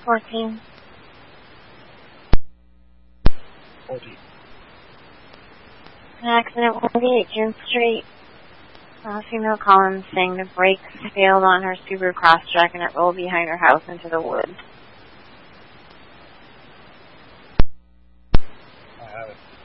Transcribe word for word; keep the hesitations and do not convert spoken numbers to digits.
fourteen. fourteen. An accident one eighty-eight June Street. A female Collins saying the brakes failed on her Subaru Crosstrek and it rolled behind her house into the woods. I have it.